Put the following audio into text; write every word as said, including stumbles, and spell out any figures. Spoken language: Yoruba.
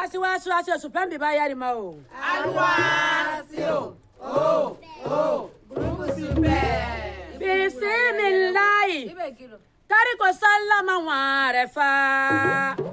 Wasi wasi wasi suplambi ba yari ma o. Alwasio. Oh, oh, groupe super. Bismillah. Tari ko sallama ware fa.